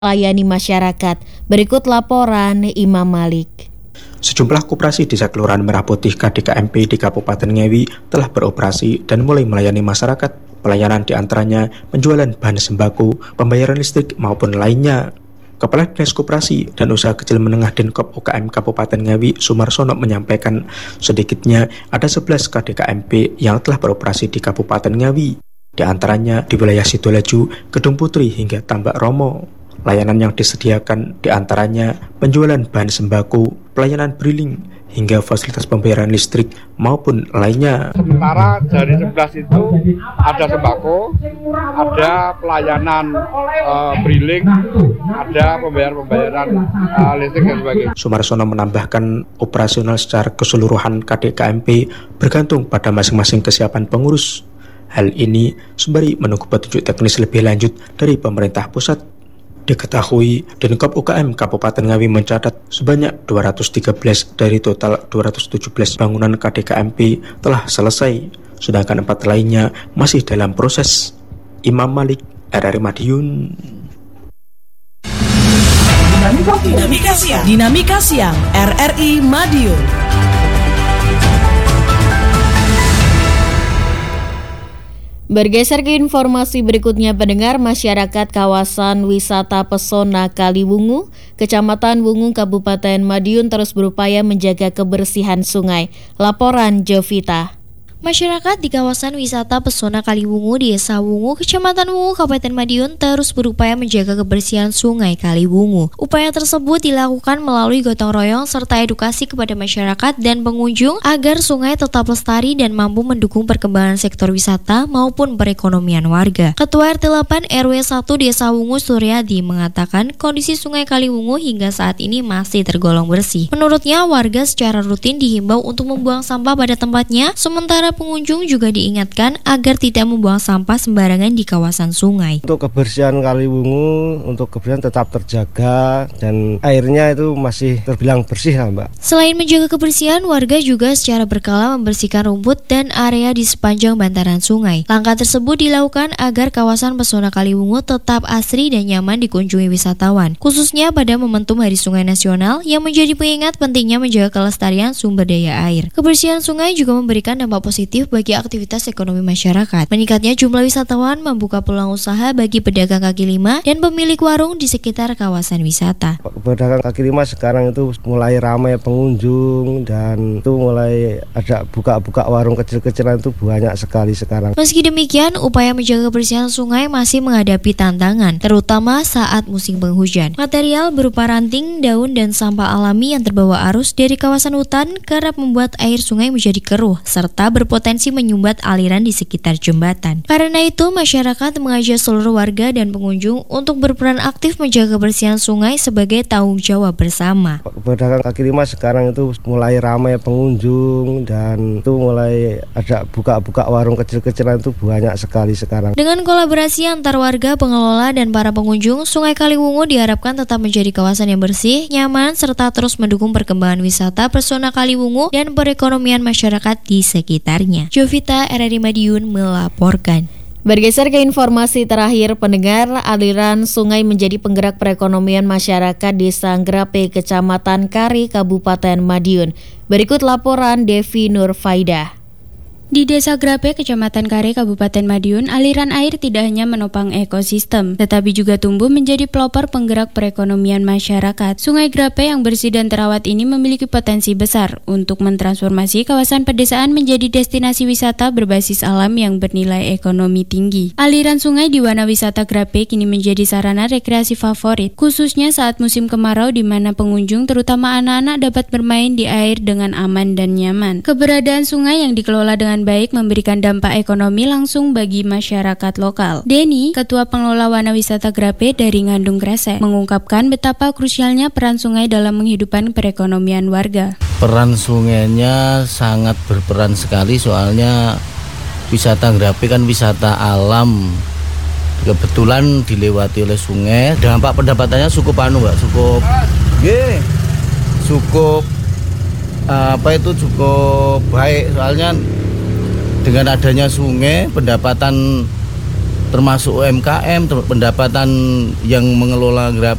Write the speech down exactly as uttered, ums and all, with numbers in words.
melayani masyarakat. Berikut laporan Imam Malik. Sejumlah koperasi desa Kelurahan Merah Putih K D K M P di Kabupaten Ngawi telah beroperasi dan mulai melayani masyarakat. Pelayanan diantaranya penjualan bahan sembako, pembayaran listrik maupun lainnya. Kepala Dinas Koperasi dan Usaha Kecil Menengah Dinkop U K M Kabupaten Ngawi, Sumarsono, menyampaikan sedikitnya ada sebelas K D K M P yang telah beroperasi di Kabupaten Ngawi. Di antaranya di wilayah Sidolaju, Kedung Putri hingga Tambak Romo. Layanan yang disediakan diantaranya penjualan bahan sembako, pelayanan briling, hingga fasilitas pembayaran listrik maupun lainnya. Sementara dari sebelas itu ada sembako, ada pelayanan uh, briling, ada pembayaran-pembayaran uh, listrik dan sebagainya. Sumarsono menambahkan operasional secara keseluruhan K D K M P bergantung pada masing-masing kesiapan pengurus. Hal ini sembari menunggu petunjuk teknis lebih lanjut dari pemerintah pusat. Diketahui, Dinkop U K M Kabupaten Ngawi mencatat sebanyak dua ratus tiga belas dari total dua ratus tujuh belas bangunan K D K M P telah selesai, sedangkan empat lainnya masih dalam proses. Imam Malik, R R I Madiun. Dinamika Siang, Dinamika Siang, R R I Madiun. Bergeser ke informasi berikutnya, pendengar, masyarakat kawasan wisata pesona Kaliwungu, Kecamatan Wungu, Kabupaten Madiun terus berupaya menjaga kebersihan sungai. Laporan Jovita. Masyarakat di kawasan wisata pesona Kaliwungu, Desa Wungu, Kecamatan Wungu, Kabupaten Madiun terus berupaya menjaga kebersihan sungai Kaliwungu. Upaya tersebut dilakukan melalui gotong royong serta edukasi kepada masyarakat dan pengunjung agar sungai tetap lestari dan mampu mendukung perkembangan sektor wisata maupun perekonomian warga. Ketua R T delapan R W satu Desa Wungu, Suryadi, mengatakan kondisi sungai Kaliwungu hingga saat ini masih tergolong bersih. Menurutnya, warga secara rutin dihimbau untuk membuang sampah pada tempatnya, sementara pengunjung juga diingatkan agar tidak membuang sampah sembarangan di kawasan sungai. Untuk kebersihan Kaliwungu, untuk kebersihan tetap terjaga dan airnya itu masih terbilang bersih lah, Mbak. Selain menjaga kebersihan, warga juga secara berkala membersihkan rumput dan area di sepanjang bantaran sungai. Langkah tersebut dilakukan agar kawasan pesona Kaliwungu tetap asri dan nyaman dikunjungi wisatawan, khususnya pada momentum Hari Sungai Nasional yang menjadi pengingat pentingnya menjaga kelestarian sumber daya air. Kebersihan sungai juga memberikan dampak positif bagi aktivitas ekonomi masyarakat. Meningkatnya jumlah wisatawan membuka peluang usaha bagi pedagang kaki lima dan pemilik warung di sekitar kawasan wisata. Pedagang kaki lima sekarang itu mulai ramai pengunjung dan itu mulai ada buka-buka warung kecil-kecilan itu banyak sekali sekarang. Meski demikian, upaya menjaga kebersihan sungai masih menghadapi tantangan, terutama saat musim penghujan. Material berupa ranting, daun, dan sampah alami yang terbawa arus dari kawasan hutan kerap membuat air sungai menjadi keruh serta berpotensi menyumbat aliran di sekitar jembatan. Karena itu, masyarakat mengajak seluruh warga dan pengunjung untuk berperan aktif menjaga kebersihan sungai sebagai tanggung jawab bersama. Pedagang kaki lima sekarang itu mulai ramai pengunjung dan itu mulai ada buka-buka warung kecil-kecilan itu banyak sekali sekarang. Dengan kolaborasi antar warga, pengelola, dan para pengunjung, Sungai Kaliwungu diharapkan tetap menjadi kawasan yang bersih, nyaman, serta terus mendukung perkembangan wisata pesona Kaliwungu dan perekonomian masyarakat di sekitar. Jovita, R R I Madiun melaporkan. Bergeser ke informasi terakhir, pendengar, aliran sungai menjadi penggerak perekonomian masyarakat Desa Ngrape, Kecamatan Kari, Kabupaten Madiun. Berikut laporan Devi Nurfaidah. Di Desa Grape, Kecamatan Kare, Kabupaten Madiun, aliran air tidak hanya menopang ekosistem, tetapi juga tumbuh menjadi pelopor penggerak perekonomian masyarakat. Sungai Grape yang bersih dan terawat ini memiliki potensi besar untuk mentransformasi kawasan pedesaan menjadi destinasi wisata berbasis alam yang bernilai ekonomi tinggi. Aliran sungai di Wana Wisata Grape kini menjadi sarana rekreasi favorit, khususnya saat musim kemarau di mana pengunjung, terutama anak-anak, dapat bermain di air dengan aman dan nyaman. Keberadaan sungai yang dikelola dengan baik memberikan dampak ekonomi langsung bagi masyarakat lokal. Denny, Ketua Pengelola Wana Wisata Grape dari Ngandung Kresek, mengungkapkan betapa krusialnya peran sungai dalam menghidupkan perekonomian warga. Peran sungainya sangat berperan sekali, soalnya wisata Grape kan wisata alam. Kebetulan dilewati oleh sungai, dampak pendapatannya cukup anu Mbak, cukup yeah, cukup apa itu cukup baik, soalnya dengan adanya sungai pendapatan termasuk U M K M, pendapatan yang mengelola Grape